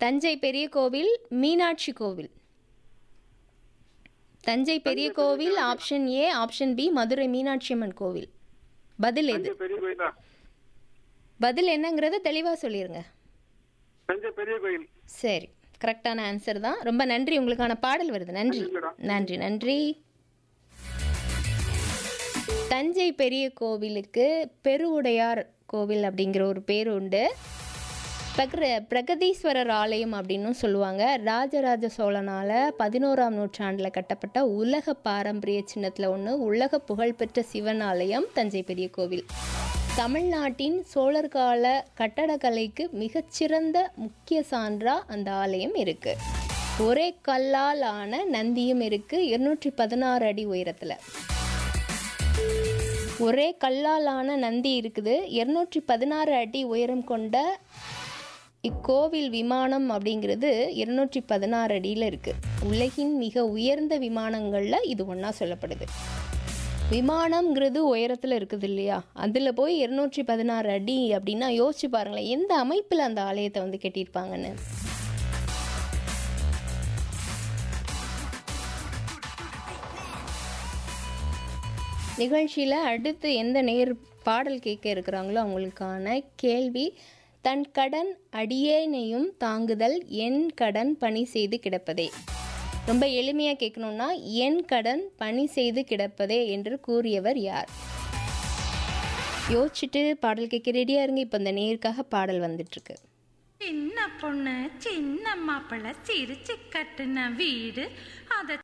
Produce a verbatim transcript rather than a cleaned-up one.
தஞ்சை பெரிய கோவில், மீனாட்சி கோவில். தஞ்சை பெரிய கோவில் option A, option B Madurai Meenakshi Amman கோவில். பதில் எது? தஞ்சை பெரிய கோயில் தான். பதில் என்னங்கிறத தெளிவாக சொல்லிடுங்க. தஞ்சை பெரிய கோயில். சரி, கரெக்டான ஆன்சர் தான். ரொம்ப நன்றி. உங்களுக்கான பாடல் வருது. நன்றி நன்றி நன்றி. தஞ்சை பெரிய கோவிலுக்கு பெருவுடையார் கோவில் அப்படிங்கிற ஒரு பேர் உண்டு. பிரக பிரகதீஸ்வரர் ஆலயம் அப்படின்னு சொல்லுவாங்க. ராஜராஜ சோழனால் பதினோராம் நூற்றாண்டில் கட்டப்பட்ட உலக பாரம்பரிய சின்னத்தில் ஒன்று உலக புகழ்பெற்ற சிவன் ஆலயம் தஞ்சை பெரிய கோவில். தமிழ்நாட்டின் சோழர் கால கட்டடக்கலைக்கு மிகச்சிறந்த முக்கிய சான்றாக அந்த ஆலயம் இருக்குது. ஒரே கல்லால் ஆன நந்தியும் இருக்குது, இருநூற்றி பதினாறு அடி உயரத்தில். ஒரே கல்லாலான நந்தி இருக்குது. இருநூற்றி பதினாறு அடி உயரம் கொண்ட இக்கோவில் விமானம் அப்படிங்கிறது இருநூற்றி பதினாறு அடியில் இருக்குது. உலகின் மிக உயர்ந்த விமானங்களில் இது ஒன்றா சொல்லப்படுது. விமானம்ங்கிறது உயரத்தில் இருக்குது இல்லையா, அதில் போய் இருநூற்றி பதினாறு அடி அப்படின்னா யோசிச்சு பாருங்களேன், எந்த அமைப்பில் அந்த ஆலயத்தை வந்து கட்டியிருப்பாங்கன்னு. நிகழ்ச்சியில் அடுத்து எந்த நேர் பாடல் கேட்க இருக்கிறாங்களோ அவங்களுக்கான கேள்வி, தன் கடன் அடியேனையும் தாங்குதல் என் கடன் பணி செய்து கிடப்பதே. ரொம்ப எளிமையாக கேட்கணுன்னா, என் கடன் பணி செய்து கிடப்பதே என்று கூறியவர் யார்? யோசிச்சுட்டு பாடல் கேட்க ரெடியாக இருங்க. இப்போ இந்த நேருக்காக பாடல் வந்துட்டுருக்கு. சின்ன பொண்ணு சின்ன மாப்பிள்ள சிரிச்சு கட்டுன வீடு, அதை